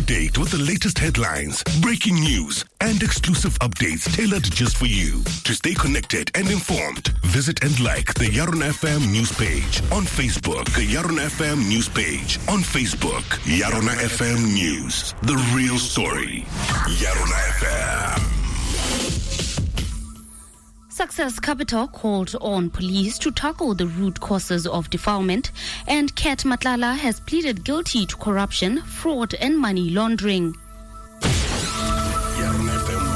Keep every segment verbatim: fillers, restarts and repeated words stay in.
date with the latest headlines, breaking news, and exclusive updates tailored just for you. To stay connected and informed, visit and like the Yarona F M news page on Facebook. The Yarona F M news page on Facebook. Yarona F M News. The real story. Yarona F M. Success Capital called on police to tackle the root causes of defilement, and Kat Matlala has pleaded guilty to corruption, fraud, and money laundering. Yarona F M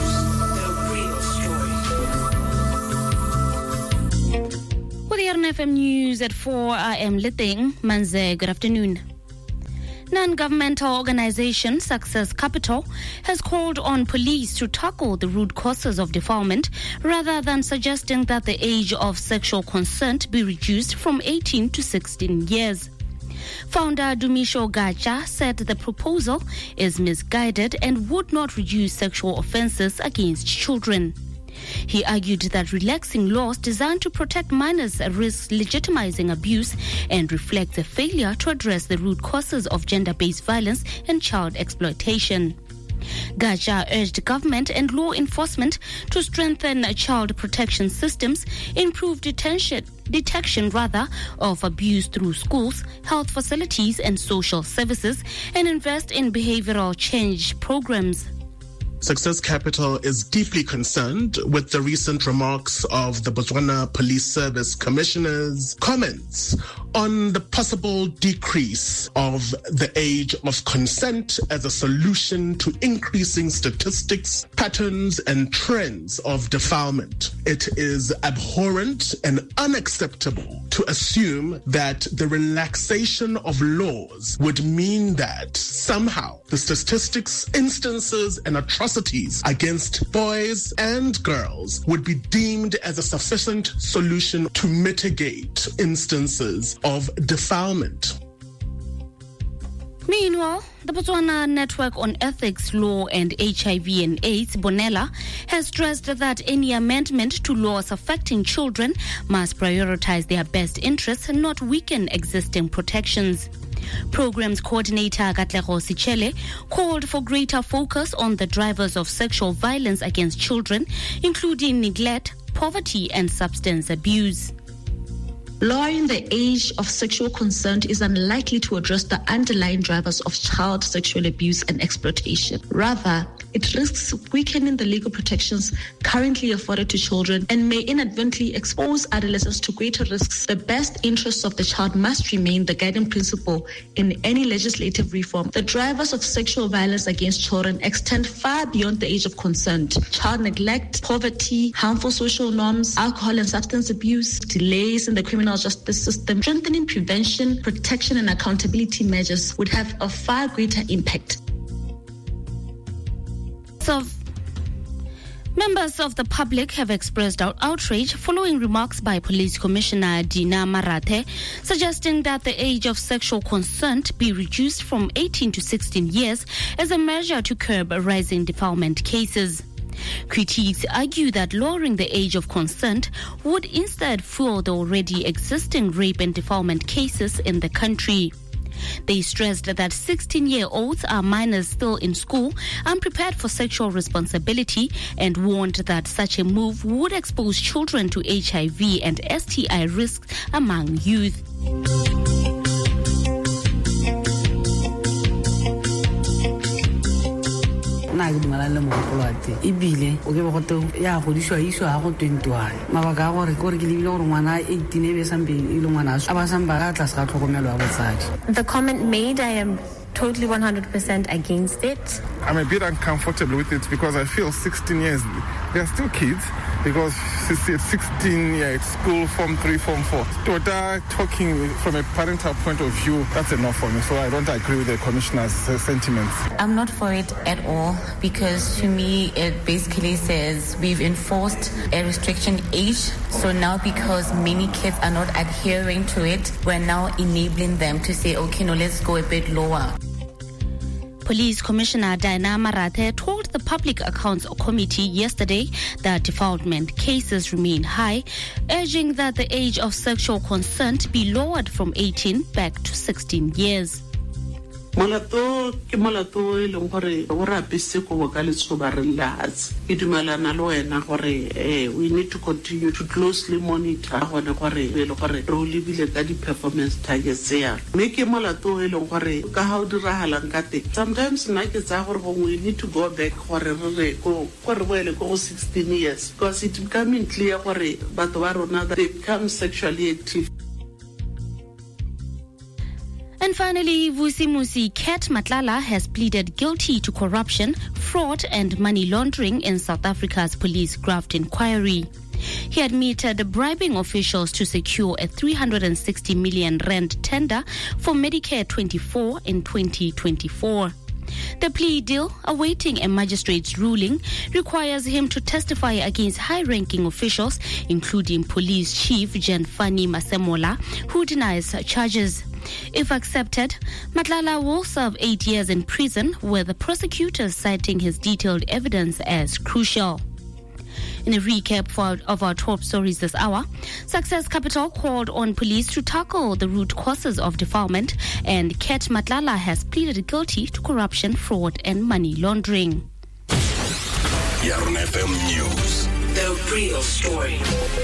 News. The real story. With the Yarona F M News at four, I am Liteng Manze. Good afternoon. Non-governmental organization Success Capital has called on police to tackle the root causes of defilement rather than suggesting that the age of sexual consent be reduced from eighteen to sixteen years. Founder Dumisho Gacha said the proposal is misguided and would not reduce sexual offenses against children. He argued that relaxing laws designed to protect minors risk legitimizing abuse and reflects a failure to address the root causes of gender-based violence and child exploitation. Gacha urged government and law enforcement to strengthen child protection systems, improve detention, detection rather of abuse through schools, health facilities and social services, and invest in behavioral change programs. Success Capital is deeply concerned with the recent remarks of the Botswana Police Service Commissioner's comments on the possible decrease of the age of consent as a solution to increasing statistics, patterns, and trends of defilement. It is abhorrent and unacceptable to assume that the relaxation of laws would mean that somehow the statistics, instances, and atrocities against boys and girls would be deemed as a sufficient solution to mitigate instances of defilement. Meanwhile, the Botswana Network on Ethics, Law and H I V and AIDS, Bonella, has stressed that any amendment to laws affecting children must prioritize their best interests and not weaken existing protections. Programs coordinator Katlego Sichele called for greater focus on the drivers of sexual violence against children, including neglect, poverty, and substance abuse. Lowering the age of sexual consent is unlikely to address the underlying drivers of child sexual abuse and exploitation. Rather, it risks weakening the legal protections currently afforded to children and may inadvertently expose adolescents to greater risks. The best interests of the child must remain the guiding principle in any legislative reform. The drivers of sexual violence against children extend far beyond the age of consent. Child neglect, poverty, harmful social norms, alcohol and substance abuse, delays in the criminal justice system. Strengthening prevention, protection, and accountability measures would have a far greater impact. So, members of the public have expressed out outrage following remarks by Police Commissioner Dina Marate suggesting that the age of sexual consent be reduced from eighteen to sixteen years as a measure to curb rising defilement cases. Critics argue that lowering the age of consent would instead fuel the already existing rape and defilement cases in the country. They stressed that sixteen-year-olds are minors still in school, unprepared for sexual responsibility, and warned that such a move would expose children to H I V and S T I risks among youth. na ke dumela le mogopolo a teng ebile o ke ba gote ya godiswa iswa ha go twenty-one mabaka a gore gore ke lebile gore ngwana eighteen e be sampe e le ngwana a ba samba ka tlase ga tlhokomelo ya botsadi. The comment made, I am totally one hundred percent against it. I'm a bit uncomfortable with it because I feel sixteen years, they're still kids because at sixteen, yeah, it's school, form three, form four. Tota, talking from a parental point of view, that's enough for me. So I don't agree with the commissioner's sentiments. I'm not for it at all because to me it basically says we've enforced a restriction age. So now because many kids are not adhering to it, we're now enabling them to say, okay, no, let's go a bit lower. Police Commissioner Dina Marate told the Public Accounts Committee yesterday that defilement cases remain high, urging that the age of sexual consent be lowered from eighteen back to sixteen years. Molato ke molato e leng gore o re apise ko ka letshoba re latse ke dumelana le wena gore eh we need to continue to closely monitor gone gore le gore re o lebile ka di performance targets ya me ke molato e leng gore ka ha o diragalang ka te sometimes nna ke tsa gore we need to go back gore re go gore boele go sixteen years because it becoming clear gore batho ba rona they become sexually active. And finally, Vusimusi Ket Matlala has pleaded guilty to corruption, fraud and money laundering in South Africa's police graft inquiry. He admitted bribing officials to secure a three hundred sixty million rand tender for Medicare twenty-four in twenty twenty-four. The plea deal, awaiting a magistrate's ruling, requires him to testify against high-ranking officials, including Police Chief Jenfani Masemola, who denies charges. If accepted, Matlala will serve eight years in prison, with the prosecutors citing his detailed evidence as crucial. In a recap for, of our top stories this hour, Success Capital called on police to tackle the root causes of defilement, and Ket Matlala has pleaded guilty to corruption, fraud and money laundering. Yarn F M News. The real story.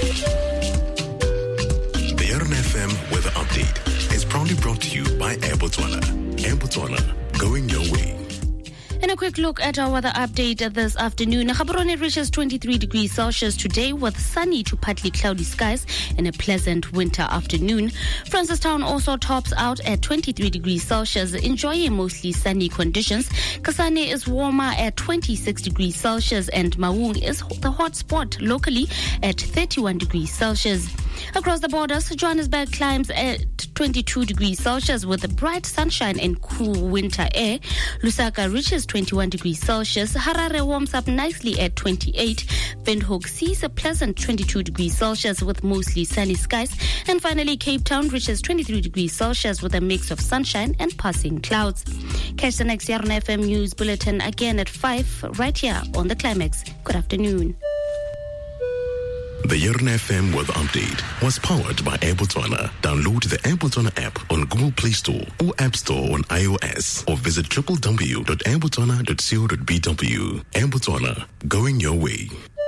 The Yarn F M Weather Update is proudly brought to you by Air Botswana. Air Botswana, going your way. And a quick look at our weather update this afternoon. Gaborone reaches twenty-three degrees Celsius today with sunny to partly cloudy skies and a pleasant winter afternoon. Francistown also tops out at twenty-three degrees Celsius, enjoying mostly sunny conditions. Kasane is warmer at twenty-six degrees Celsius and Maung is the hot spot locally at thirty-one degrees Celsius. Across the borders, Johannesburg climbs at twenty-two degrees Celsius with a bright sunshine and cool winter air. Lusaka reaches twenty-one degrees Celsius. Harare warms up nicely at twenty-eight. Windhoek sees a pleasant twenty-two degrees Celsius with mostly sunny skies. And finally, Cape Town reaches twenty-three degrees Celsius with a mix of sunshine and passing clouds. Catch the next Yarn F M News Bulletin again at five right here on The Climax. Good afternoon. The Yarn F M Weather Update was powered by Air Botswana. Download the Air Botswana app on Google Play Store or App Store on iOS, or visit w w w dot airbotswana dot co dot b w. Air Botswana, going your way.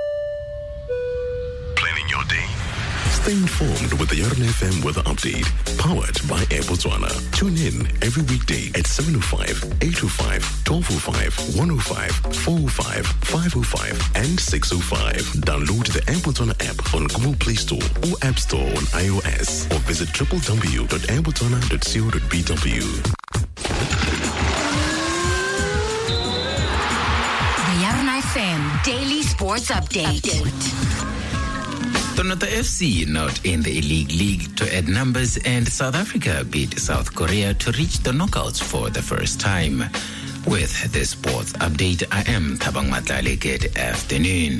Planning your day. Stay informed with the Yarn F M Weather Update, powered by Air Botswana. Tune in every weekday at seven oh five, eight oh five, twelve oh five, one oh five, four oh five, five oh five, and six oh five. Download the Air Botswana app on Google Play Store or App Store on iOS, or visit w w w dot airbotswana dot co dot b w. The Yarn F M Daily Sports Update. Update. Tonota F C not in the Elite League to add numbers, and South Africa beat South Korea to reach the knockouts for the first time. With the sports update, I am Thabang Matlale. Good afternoon.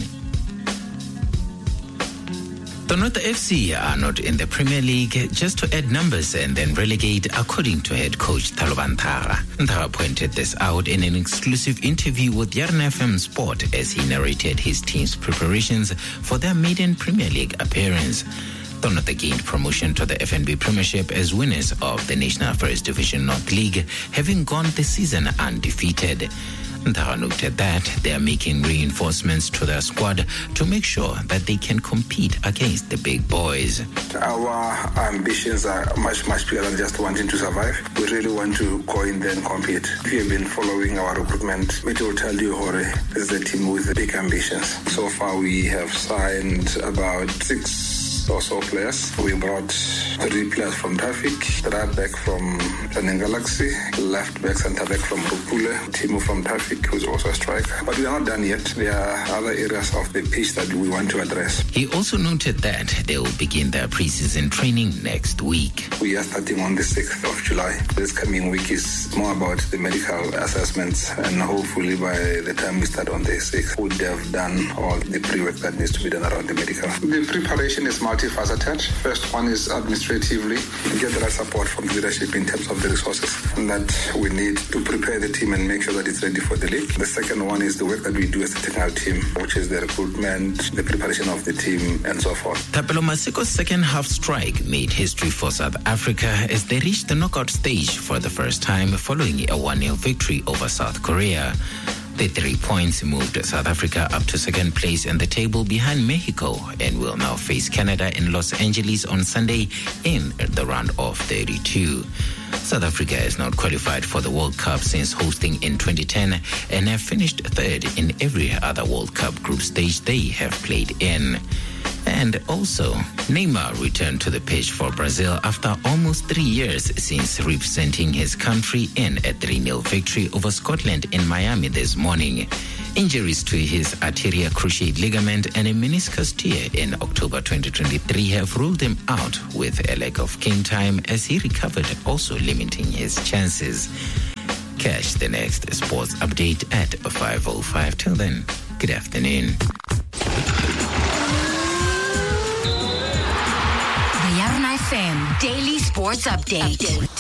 Tonota F C are not in the Premier League just to add numbers and then relegate, according to head coach Thalo Bantara. Ntara pointed this out in an exclusive interview with Yarn F M Sport as he narrated his team's preparations for their maiden Premier League appearance. Tonota gained promotion to the F N B Premiership as winners of the National First Division North League, having gone the season undefeated. Ntara noted that they are making reinforcements to their squad to make sure that they can compete against the big boys. Our ambitions are much, much bigger than just wanting to survive. We really want to go in there and compete. If you've been following our recruitment, it will tell you, Hore, this is a team with big ambitions. So far, we have signed about six or so players. We brought three players from Traffic, right back from Running Galaxy, left back, centre back from Rupule, Timo from Traffic, who's also a striker. But we are not done yet. There are other areas of the pitch that we want to address. He also noted that they will begin their preseason training next week. We are starting on the sixth of July. This coming week is more about the medical assessments, and hopefully by the time we start on the sixth, we would have done all the pre-work that needs to be done around the medical. The preparation is much multifaceted. First one is administratively, get the right support from leadership in terms of the resources that we need to prepare the team and make sure that it's ready for the league. The second one is the work that we do as a technical team, which is the recruitment, the preparation of the team, and so forth. Thapelo Masiko's second half strike made history for South Africa as they reached the knockout stage for the first time following a one nil victory over South Korea. The three points moved South Africa up to second place in the table behind Mexico and will now face Canada in Los Angeles on Sunday in the round of thirty-two. South Africa has not qualified for the World Cup since hosting in twenty ten and have finished third in every other World Cup group stage they have played in. And also, Neymar returned to the pitch for Brazil after almost three years since representing his country in a three nil victory over Scotland in Miami this morning. Injuries to his anterior cruciate ligament and a meniscus tear in October twenty twenty-three have ruled him out with a lack of game time as he recovered, also limiting his chances. Catch the next sports update at five oh five. Till then, good afternoon. F M Daily Sports Update.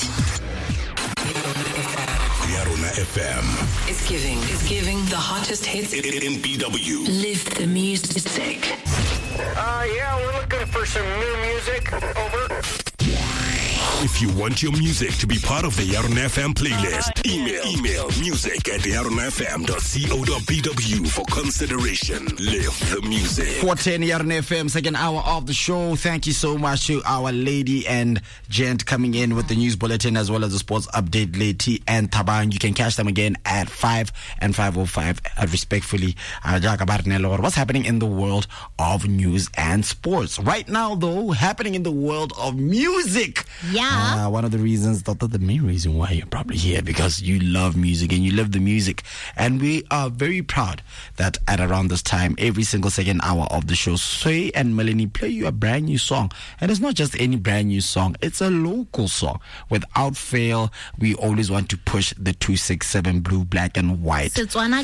Yarona F M. It's giving. It's giving the hottest hits in, in B W. Live the music. Uh, yeah, we're looking for some new music. Over. If you want your music to be part of the Yarona F M playlist, email email music at yarona f m dot co dot b w for consideration. Live the music. four ten Yarona F M, second hour of the show. Thank you so much to our lady and gent coming in with the news bulletin as well as the sports update, Leti and Tabang. You can catch them again at five and five oh five. Uh, respectfully, uh, what's happening in the world of news and sports right now, though? Happening in the world of music. Yeah. Uh, one of the reasons, the, the main reason why you're probably here, because you love music and you love the music. And we are very proud that at around this time, every single second hour of the show, Sway and Melanie play you a brand new song. And it's not just any brand new song, it's a local song. Without fail, we always want to push the two six seven blue, black, and white.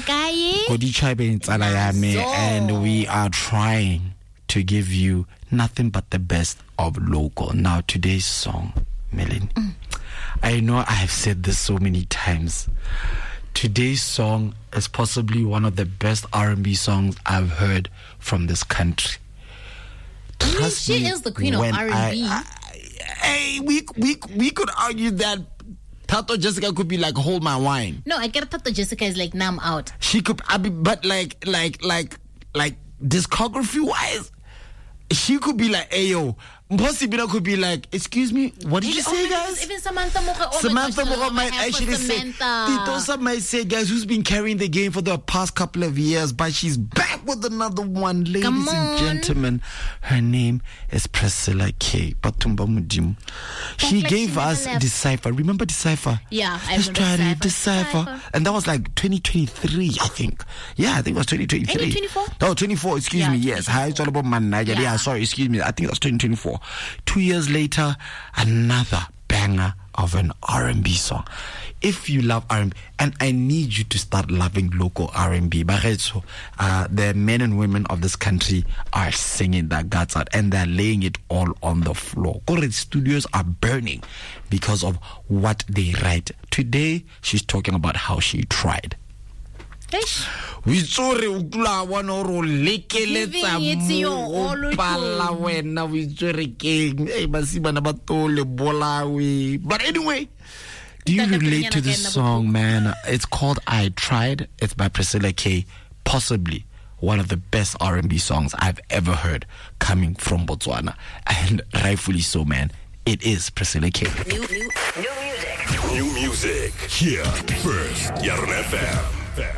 And we are trying to give you nothing but the best of local. Now, today's song, Melanie, mm. I know I have said this so many times. Today's song is possibly one of the best R and B songs I've heard from this country. Trust she me, is the queen of R and B. Hey, we, we, we could argue that Tato Jessica could be like, hold my wine. No, I get Tato Jessica is like, now I'm out. She could, I mean, but like, like, like, like, discography wise, she could be like, hey yo, Mposibina could be like, excuse me, what did you say, guys? Even Samantha Moga. Oh Samantha Moga might actually say, Titosa might say, guys, who's been carrying the game for the past couple of years, but she's back with another one. Ladies and gentlemen, her name is Priscilla K. Patumba Mudimu. She gave us Decipher. Remember Decipher? Yeah, I Let's remember try Decipher. Decipher. Decipher. And that was like twenty twenty-three, I think. Yeah, I think it was twenty twenty-three. twenty twenty-four? Oh, twenty-four, excuse yeah, me, yes. Hi, it's all about Manager. Yeah. yeah, sorry, excuse me. I think it was twenty twenty-four. Two years later, another banger of an R and B song. If you love R and B, and I need you to start loving local R and B, Baretso, uh, the men and women of this country are singing their guts out and they're laying it all on the floor. Correct studios are burning because of what they write. Today, she's talking about how she tried. We sorry ukula wana ro lekeletsa mo pala wena we sorry king eh basiba na batole bolawi. But anyway, do you relate to this song, man? It's called I Tried. It's by Priscilla K. Possibly one of the best R and B songs I've ever heard coming from Botswana, and rightfully so, man. It is Priscilla K. New, new, new music. New music here first. Yarona F M.